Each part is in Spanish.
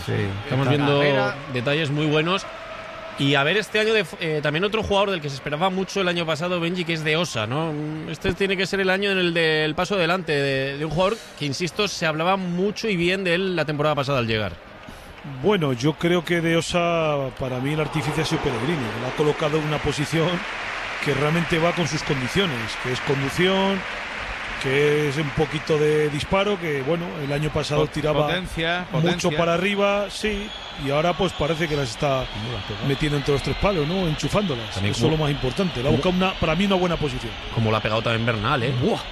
Sí, estamos viendo detalles muy buenos. Y a ver, este año también otro jugador del que se esperaba mucho el año pasado, Benji, que es de Osa, ¿no? Este tiene que ser el año en el del paso adelante de un jugador que, insisto, se hablaba mucho y bien de él la temporada pasada al llegar. Bueno, yo creo que de Osa, para mí el artífice ha sido Pellegrini. Le ha colocado en una posición que realmente va con sus condiciones, que es conducción, que es un poquito de disparo, que bueno, el año pasado tiraba mucho para arriba, sí, y ahora pues parece que las está metiendo entre los tres palos, ¿no? Enchufándolas. También eso es lo más importante. Le ha buscado para mí una buena posición. Como la ha pegado también Bernal, ¿eh? ¡Buah!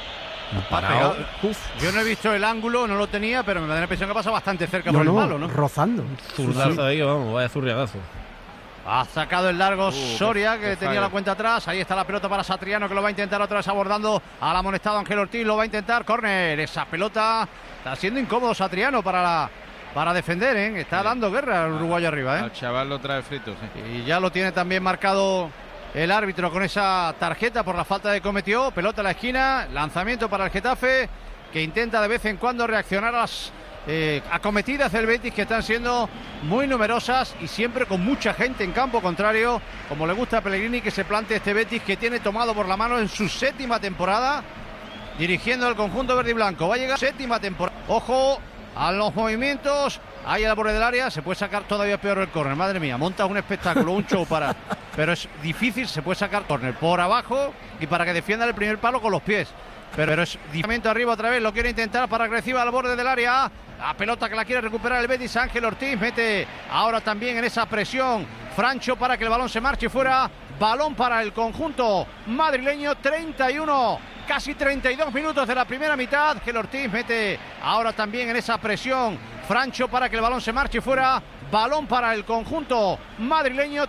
Yo no he visto el ángulo, no lo tenía, pero me da la impresión que pasa bastante cerca por el palo, ¿no? Rozando. Zurdazo ahí, vamos, vaya zurriagazo. Ha sacado el largo Soria, que tenía la cuenta atrás. Ahí está la pelota para Satriano, que lo va a intentar otra vez abordando al amonestado Ángel Ortiz. Lo va a intentar. Córner. Esa pelota está siendo incómodo Satriano para defender, ¿eh? Está dando guerra al uruguayo arriba, ¿eh? Al chaval lo trae frito, sí. Y ya lo tiene también marcado el árbitro con esa tarjeta por la falta que cometió. Pelota a la esquina. Lanzamiento para el Getafe, que intenta de vez en cuando reaccionar a las acometidas del Betis, que están siendo muy numerosas y siempre con mucha gente en campo contrario, como le gusta a Pellegrini que se plante este Betis, que tiene tomado por la mano en su 7ª temporada dirigiendo al conjunto verde y blanco. Va a llegar 7ª temporada. Ojo a los movimientos, ahí al borde del área, se puede sacar todavía peor el córner. Madre mía, montas un espectáculo, un show pero es difícil, se puede sacar córner por abajo y para que defienda el primer palo con los pies. Pero es diferente arriba otra vez, lo quiere intentar para que reciba al borde del área. La pelota que la quiere recuperar el Betis, Ángel Ortiz mete ahora también en esa presión Francho para que el balón se marche fuera. Balón para el conjunto madrileño, 31, casi 32 minutos de la primera mitad. Ángel Ortiz mete ahora también en esa presión Francho para que el balón se marche fuera. Balón para el conjunto madrileño,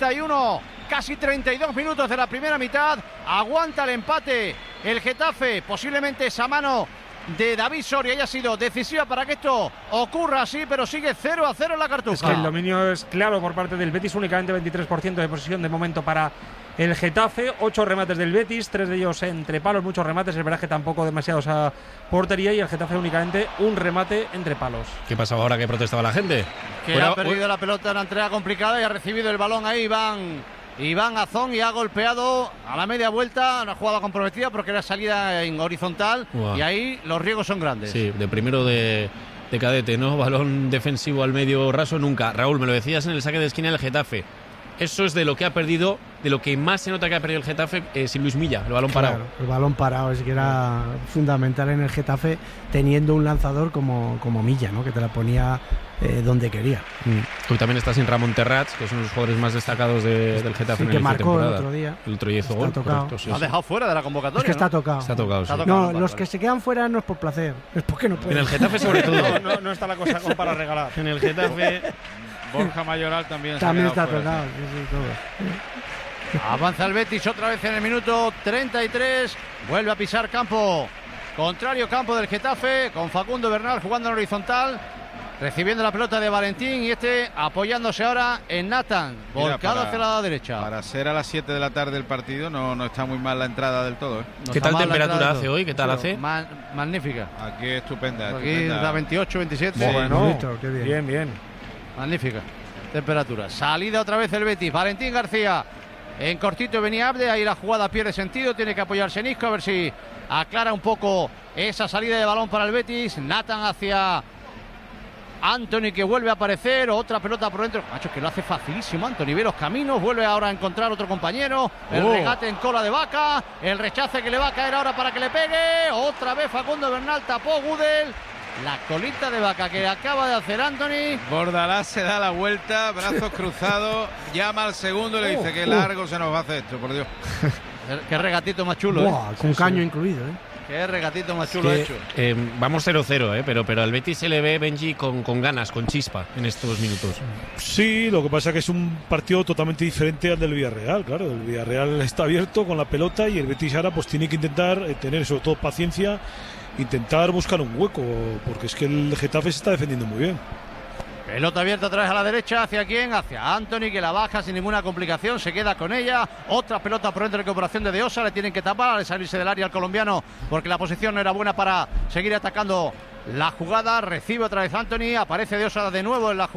31, casi 32 minutos de la primera mitad. Aguanta el empate el Getafe, posiblemente esa mano de David Soria haya sido decisiva para que esto ocurra así, pero sigue 0-0 en la Cartuja. Es que el dominio es claro por parte del Betis, únicamente 23% de posesión de momento para el Getafe, 8 remates del Betis, 3 de ellos entre palos, muchos remates, el verdad que tampoco demasiados a portería, y el Getafe únicamente un remate entre palos. ¿Qué pasaba ahora que protestaba la gente? Que ha perdido la pelota en una entrega complicada y ha recibido el balón ahí Iván Azón, y ha golpeado a la media vuelta, una jugada comprometida porque era salida en horizontal. Wow. Y ahí los riesgos son grandes. Sí, de primero de cadete, ¿no? Balón defensivo al medio raso nunca. Raúl, me lo decías en el saque de esquina del Getafe. Eso es de lo que ha perdido, de lo que más se nota que ha perdido el Getafe sin Luis Milla, el balón parado. El balón parado es que era fundamental en el Getafe, teniendo un lanzador como Milla, ¿no? Que te la ponía donde quería. Hoy también está sin Ramón Terrats, que es uno de los jugadores más destacados del Getafe, sí, que marcó el otro día. El otro día hizo gol. Sí. Ha dejado fuera de la convocatoria. Es que está tocado. Está tocado, sí. No, los que se quedan fuera no es por placer, es porque no pueden. En el Getafe sobre todo. No está la cosa como para regalar. En el Getafe Borja Mayoral también está tocado. Sí, todo. Avanza el Betis otra vez en el minuto 33. Vuelve a pisar campo contrario, campo del Getafe, con Facundo Bernal jugando en horizontal, recibiendo la pelota de Valentín, y apoyándose ahora en Nathan, volcado hacia la derecha. Para ser a las 7 de la tarde el partido no está muy mal la entrada del todo, ¿eh? ¿Qué tal temperatura hace hoy? ¿Qué tal hace? Magnífica. Aquí estupenda. Aquí da 28, 27. Bueno, qué bien. Bien. Magnífica temperatura. Salida otra vez el Betis. Valentín García en cortito venía Abde. Ahí la jugada pierde sentido. Tiene que apoyarse Nisco a ver si aclara un poco esa salida de balón para el Betis. Nathan hacia Anthony, que vuelve a aparecer. Otra pelota por dentro. Macho, que lo hace facilísimo Anthony. Ve los caminos. Vuelve ahora a encontrar otro compañero. El regate en cola de Vaca. El rechace que le va a caer ahora para que le pegue. Otra vez Facundo Bernal tapó Gudel. La colita de Vaca que acaba de hacer Anthony. Bordalás se da la vuelta, brazos cruzados, llama al segundo y le dice que largo se nos va a hacer esto, por Dios. Qué regatito más chulo. Buah, con caño incluido, Qué regatito más chulo hecho. Vamos 0-0, pero al Betis se le ve, Benji, con ganas, con chispa en estos minutos. Sí, lo que pasa es que es un partido totalmente diferente al del Villarreal, claro. El Villarreal está abierto con la pelota y el Betis ahora pues tiene que intentar tener sobre todo paciencia, intentar buscar un hueco, porque es que el Getafe se está defendiendo muy bien. Pelota abierta otra vez a la derecha. ¿Hacia quién? Hacia Anthony, que la baja sin ninguna complicación. Se queda con ella. Otra pelota por dentro de recuperación de Osa. Le tienen que tapar al salirse del área al colombiano, porque la posición no era buena para seguir atacando la jugada, recibe otra vez Anthony, aparece de Osa de nuevo en la jugada.